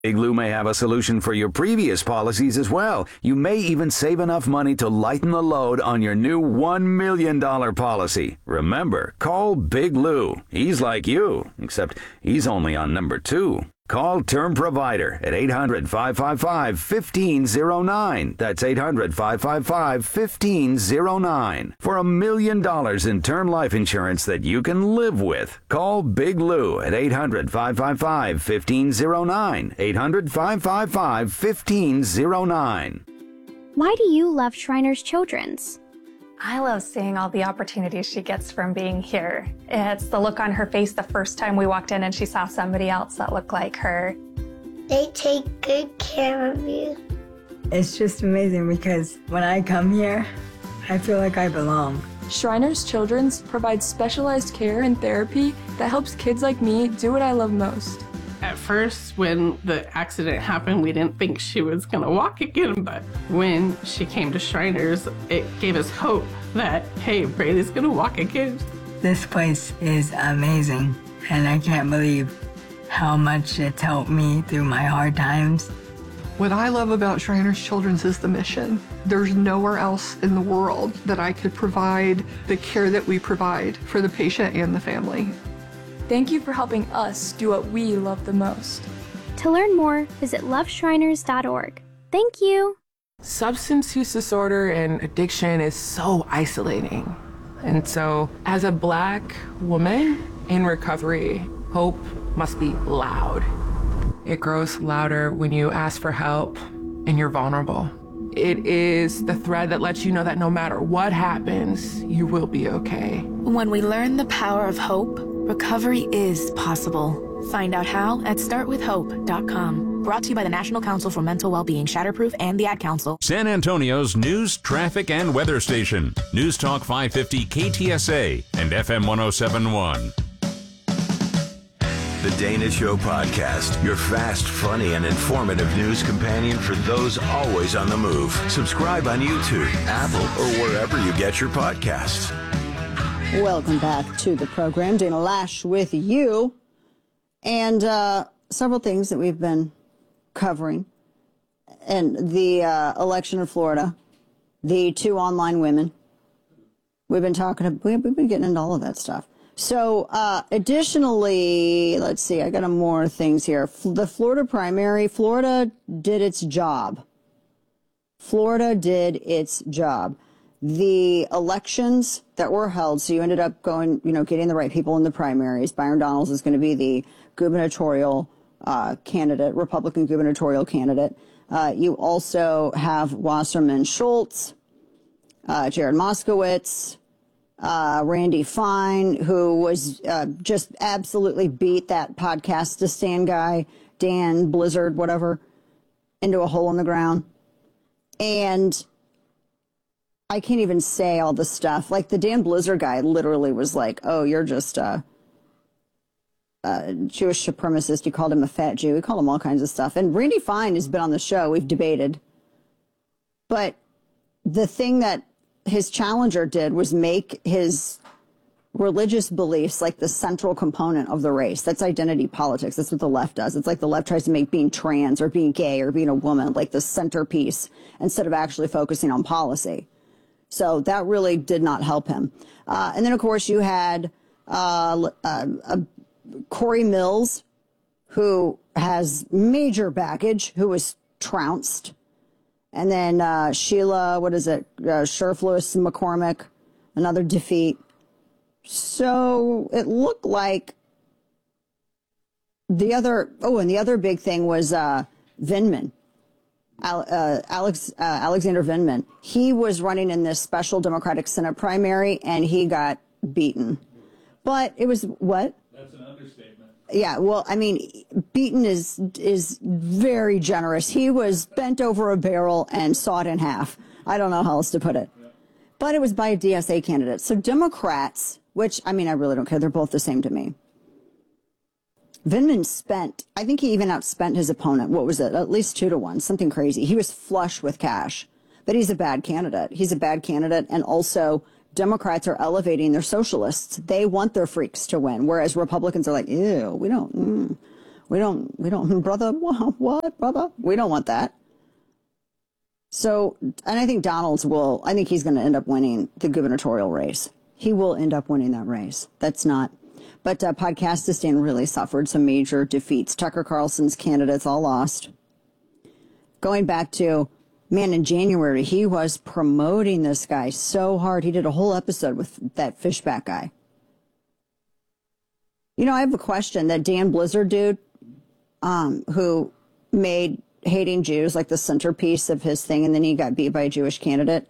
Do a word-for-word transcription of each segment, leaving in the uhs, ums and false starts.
Big Lou may have a solution for your previous policies as well. You may even save enough money to lighten the load on your new one million dollars policy. Remember, call Big Lou. He's like you, except he's only on number two. Call Term Provider at eight hundred, five five five, one five zero nine. That's eight hundred, five five five, one five zero nine. For a million dollars in term life insurance that you can live with. Call Big Lou at eight hundred, five five five, one five zero nine. eight hundred, five five five, one five zero nine. Why do you love Shriners Children's? I love seeing all the opportunities she gets from being here. It's the look on her face the first time we walked in and she saw somebody else that looked like her. They take good care of you. It's just amazing because when I come here, I feel like I belong. Shriners Children's provides specialized care and therapy that helps kids like me do what I love most. At first, when the accident happened, we didn't think she was going to walk again, but when she came to Shriners, it gave us hope that, hey, Braylee's going to walk again. This place is amazing, and I can't believe how much it's helped me through my hard times. What I love about Shriners Children's is the mission. There's nowhere else in the world that I could provide the care that we provide for the patient and the family. Thank you for helping us do what we love the most. To learn more, visit love shriners dot org. Thank you. Substance use disorder and addiction is so isolating. And so, as a Black woman in recovery, hope must be loud. It grows louder when you ask for help and you're vulnerable. It is the thread that lets you know that no matter what happens, you will be okay. When we learn the power of hope, recovery is possible. Find out how at start with hope dot com. Brought to you by the National Council for Mental Wellbeing, Shatterproof, and the Ad Council. San Antonio's news, traffic, and weather station. News Talk five fifty K T S A and F M one oh seven point one. The Dana Show Podcast, your fast, funny, and informative news companion for those always on the move. Subscribe on YouTube, Apple, or wherever you get your podcasts. Welcome back to the program. Dana Loesch with you. And uh, several things that we've been covering. And the uh, election in Florida, the two online women. We've been talking, we've been getting into all of that stuff. So, uh, additionally, let's see, I got some more things here. The Florida primary, Florida did its job. Florida did its job. The elections that were held, so you ended up going, you know, getting the right people in the primaries. Byron Donalds is going to be the gubernatorial uh, candidate, Republican gubernatorial candidate. Uh, you also have Wasserman Schultz, uh, Jared Moskowitz, Uh, Randy Fine, who was uh, just absolutely beat that Podcastistan guy, Dan Blizzard, whatever, into a hole in the ground. And I can't even say all the stuff. Like the Dan Blizzard guy literally was like, oh, you're just a, a Jewish supremacist. He called him a fat Jew. He called him all kinds of stuff. And Randy Fine has been on the show. We've debated. But the thing that his challenger did was make his religious beliefs like the central component of the race. That's identity politics. That's what the left does. It's like the left tries to make being trans or being gay or being a woman like the centerpiece instead of actually focusing on policy. So that really did not help him. Uh, and then, of course, you had uh, uh, uh, Corey Mills, who has major baggage, who was trounced. And then uh, Sheila, what is it, uh, Sherflus McCormick, another defeat. So it looked like the other, oh, and the other big thing was uh, Vindman, Al, uh, Alex uh, Alexander Vindman. He was running in this special Democratic Senate primary, and he got beaten. But it was, what? That's an understatement. Yeah, well, I mean, beaten is is very generous. He was bent over a barrel and sawed in half. I don't know how else to put it. Yeah. But it was by a D S A candidate. So Democrats, which, I mean, I really don't care. They're both the same to me. Vindman spent, I think he even outspent his opponent. What was it? At least two to one, something crazy. He was flush with cash. But he's a bad candidate. He's a bad candidate, and also Democrats are elevating their socialists. They want their freaks to win, whereas Republicans are like, ew, we don't, mm, We don't, we don't, brother, what, brother? We don't want that. So, and I think Donald's will, I think he's going to end up winning the gubernatorial race. He will end up winning that race. That's not, but uh, Podcastistan really suffered some major defeats. Tucker Carlson's candidates all lost. Going back to, man, in January, he was promoting this guy so hard. He did a whole episode with that Fishback guy. You know, I have a question. That Dan Blizzard dude, um, who made hating Jews like the centerpiece of his thing, and then he got beat by a Jewish candidate.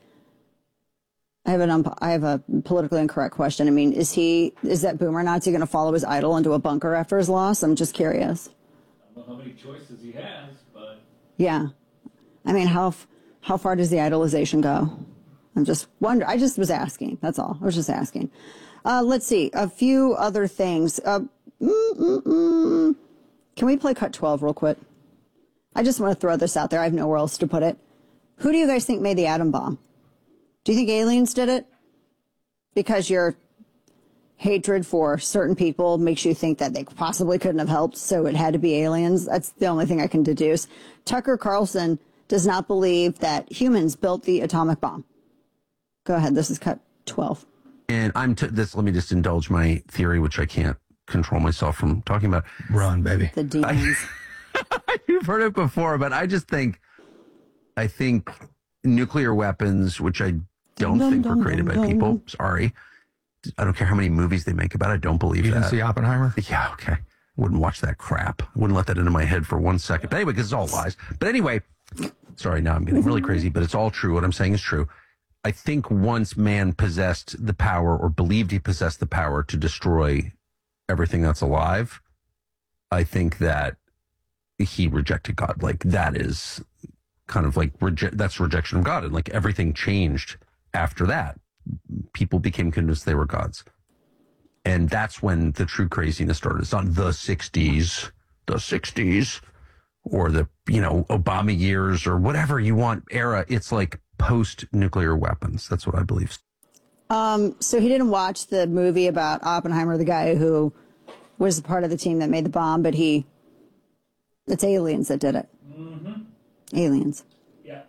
I have an um, I have a politically incorrect question. I mean, is he is that boomer Nazi going to follow his idol into a bunker after his loss? I'm just curious. I don't know how many choices he has, but yeah, I mean, how how far does the idolization go? I'm just wonder. I just was asking. That's all. I was just asking. Uh, let's see a few other things. Uh, mm, mm, mm. Can we play Cut twelve real quick? I just want to throw this out there. I have nowhere else to put it. Who do you guys think made the atom bomb? Do you think aliens did it? Because your hatred for certain people makes you think that they possibly couldn't have helped, so it had to be aliens? That's the only thing I can deduce. Tucker Carlson does not believe that humans built the atomic bomb. Go ahead. This is Cut twelve. And I'm t- this. Let me just indulge my theory, which I can't control myself from talking about. Run, baby. The demons. I, you've heard it before, but I just think, I think nuclear weapons, which I don't dun, think dun, were created dun, by dun, people. Dun. Sorry. I don't care how many movies they make about it. I don't believe you that. You didn't see Oppenheimer? Yeah, okay. Wouldn't watch that crap. Wouldn't let that into my head for one second. But anyway, because it's all lies. But anyway, sorry, now I'm getting really crazy, but it's all true. What I'm saying is true. I think once man possessed the power, or believed he possessed the power to destroy everything that's alive, I think that he rejected God. Like, that is kind of like, reje- that's rejection of God. And like everything changed after that. People became convinced they were gods. And that's when the true craziness started. It's not the sixties, the sixties, or the, you know, Obama years, or whatever you want era. It's like post-nuclear weapons. That's what I believe. Um, so he didn't watch the movie about Oppenheimer, the guy who was part of the team that made the bomb, but he, it's aliens that did it. Mm-hmm. Aliens. Yeah.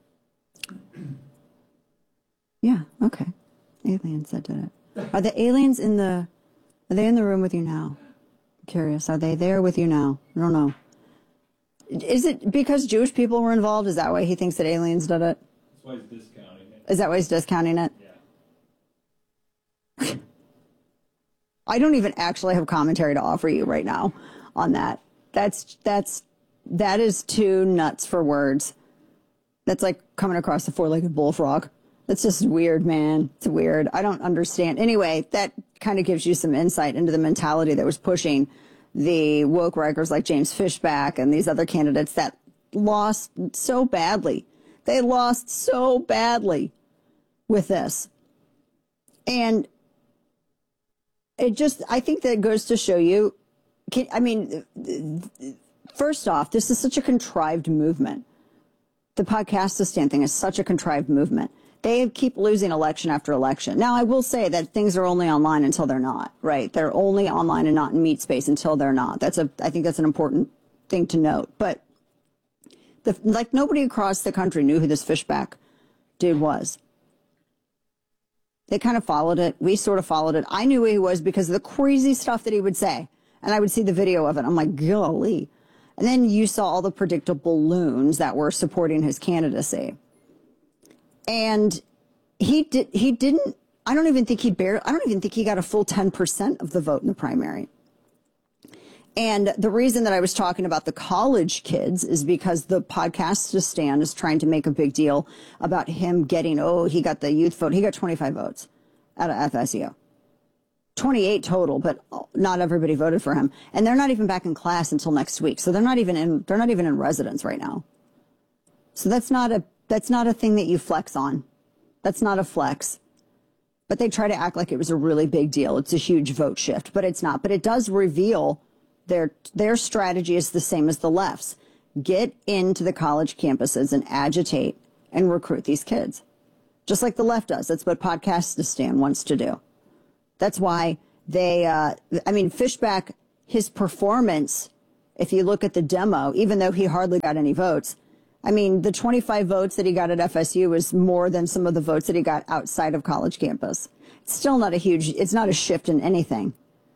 Yeah, okay. Aliens that did it. Are the aliens in the, are they in the room with you now? I'm curious. Are they there with you now? I don't know. Is it because Jewish people were involved? Is that why he thinks that aliens did it? That's why he's discounting it. Is that why he's discounting it? Yeah. I don't even actually have commentary to offer you right now on that. That's, that's, that is too nuts for words. That's like coming across a four-legged bullfrog. That's just weird, man. It's weird. I don't understand. Anyway, that kind of gives you some insight into the mentality that was pushing the woke writers like James Fishback and these other candidates that lost so badly. They lost so badly with this. And it just, I think that goes to show you, can, I mean, first off, this is such a contrived movement. The Podcastistan thing is such a contrived movement. They keep losing election after election. Now, I will say that things are only online until they're not, right? They're only online and not in meat space until they're not. That's a, I think that's an important thing to note. But the, like, nobody across the country knew who this Fishback dude was. They kind of followed it. We sort of followed it. I knew who he was because of the crazy stuff that he would say. And I would see the video of it. I'm like, golly. And then you saw all the predictable loons that were supporting his candidacy. And he did, he didn't, I don't even think he barely, I don't even think he got a full ten percent of the vote in the primary. And the reason that I was talking about the college kids is because the Podcastistan is trying to make a big deal about him getting, oh, he got the youth vote. He got twenty-five votes out of F S U. twenty-eight total, but not everybody voted for him. And they're not even back in class until next week. So they're not even in, they're not even in residence right now. So that's not a, that's not a thing that you flex on. That's not a flex. But they try to act like it was a really big deal. It's a huge vote shift, but it's not. But it does reveal their their strategy is the same as the left's. Get into the college campuses and agitate and recruit these kids. Just like the left does. That's what Podcastistan wants to do. That's why they, uh, I mean, Fishback, his performance If you look at the demo, even though he hardly got any votes, I mean, the twenty-five votes that he got at F S U was more than some of the votes that he got outside of college campus. It's still not a huge, it's not a shift in anything.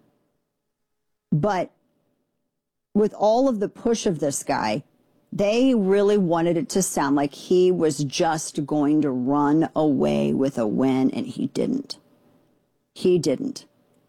But with all of the push of this guy, they really wanted it to sound like he was just going to run away with a win, and he didn't. He didn't.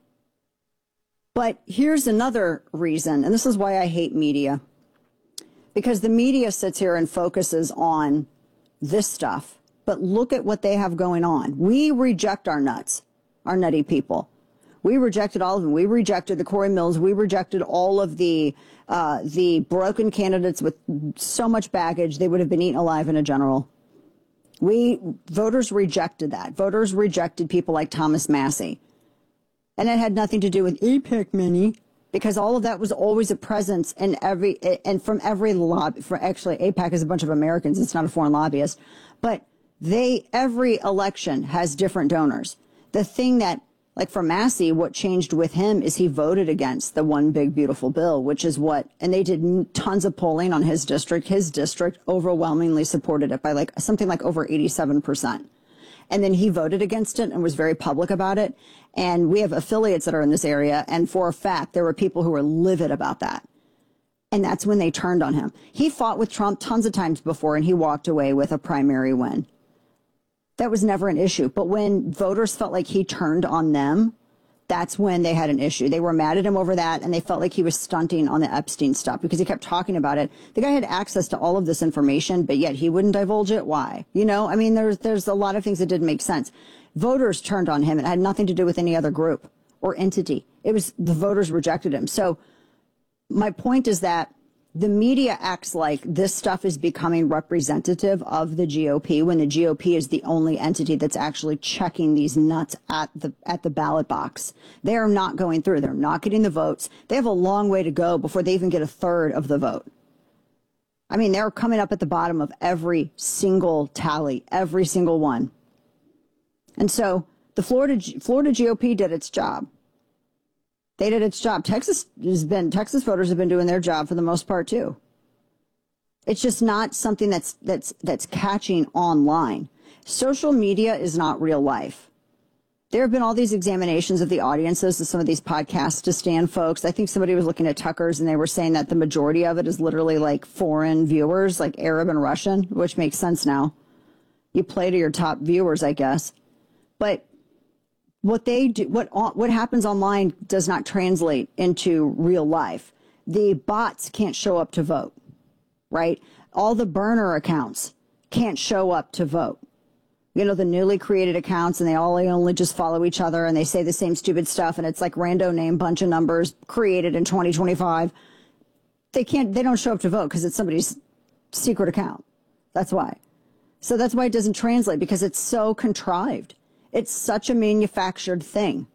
But here's another reason, and this is why I hate media. Because the media sits here and focuses on this stuff, but look at what they have going on. We reject our nuts, our nutty people. We rejected all of them. We rejected the Corey Mills. We rejected all of the uh, the broken candidates with so much baggage they would have been eaten alive in a general. We voters rejected that. Voters rejected people like Thomas Massie. And it had nothing to do with AIPAC money, because all of that was always a presence in every, and from every lobby. For actually, AIPAC is a bunch of Americans. It's not a foreign lobbyist. But they, every election has different donors. The thing that, like for Massie, what changed with him is he voted against the one big beautiful bill, which is what, and they did tons of polling on his district. His district overwhelmingly supported it by like something like over eighty-seven percent. And then he voted against it and was very public about it. And we have affiliates that are in this area. And for a fact, there were people who were livid about that. And that's when they turned on him. He fought with Trump tons of times before, and he walked away with a primary win. That was never an issue. But when voters felt like he turned on them, that's when they had an issue. They were mad at him over that, and they felt like he was stunting on the Epstein stuff because he kept talking about it. The guy had access to all of this information, but yet he wouldn't divulge it. Why? You know, I mean, there's there's a lot of things that didn't make sense. Voters turned on him. It had nothing to do with any other group or entity. It was the voters rejected him. So my point is that the media acts like this stuff is becoming representative of the G O P when the G O P is the only entity that's actually checking these nuts at the at the ballot box. They are not going through. They're not getting the votes. They have a long way to go before they even get a third of the vote. I mean, they're coming up at the bottom of every single tally, every single one. And so the Florida Florida G O P did its job. They did its job. Texas has been, Texas voters have been doing their job for the most part too. It's just not something that's, that's, that's catching online. Social media is not real life. There have been all these examinations of the audiences of some of these podcasts to stand folks. I think somebody was looking at Tucker's and they were saying that the majority of it is literally like foreign viewers, like Arab and Russian, which makes sense now. You play to your top viewers, I guess. But What they do, what what happens online does not translate into real life. The bots can't show up to vote, right? All the burner accounts can't show up to vote. You know, the newly created accounts, and they all only just follow each other, and they say the same stupid stuff, and it's like rando name, bunch of numbers created in twenty twenty-five. They can't, they don't show up to vote because it's somebody's secret account. That's why. So that's why it doesn't translate, because it's so contrived. It's such a manufactured thing.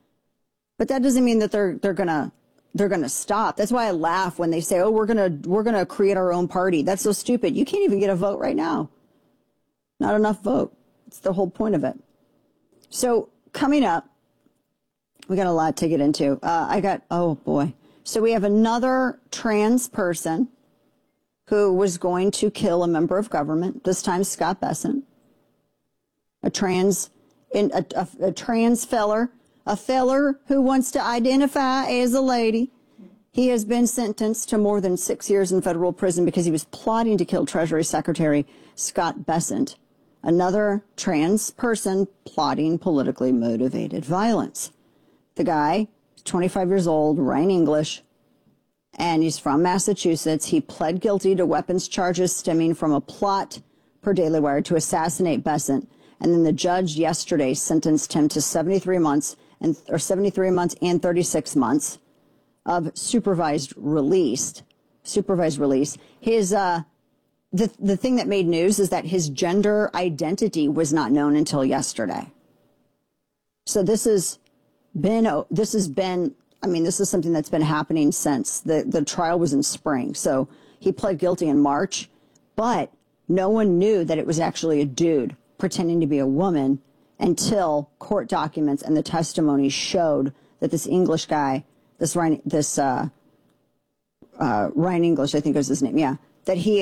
But that doesn't mean that they're they're gonna they're gonna stop. That's why I laugh when they say, "Oh, we're gonna we're gonna create our own party." That's so stupid. You can't even get a vote right now. Not enough vote. It's the whole point of it. So coming up, we got a lot to get into. Uh, I got oh boy. So we have another trans person who was going to kill a member of government. This time, Scott Bessent, a trans. In a, a, a trans feller, a feller who wants to identify as a lady. He has been sentenced to more than six years in federal prison because he was plotting to kill Treasury Secretary Scott Bessent, another trans person plotting politically motivated violence. The guy is twenty-five years old, Ryan English, and he's from Massachusetts. He pled guilty to weapons charges stemming from a plot, per Daily Wire, to assassinate Bessent. And then the judge yesterday sentenced him to seventy-three months and or seventy-three months and thirty-six months of supervised release. Supervised release. His uh, the the thing that made news is that his gender identity was not known until yesterday. So this has been this has been I mean this is something that's been happening since the the trial was in spring. So he pled guilty in March, but no one knew that it was actually a dude pretending to be a woman until court documents and the testimony showed that this English guy, this this uh, uh, Ryan English, I think was his name, yeah, that he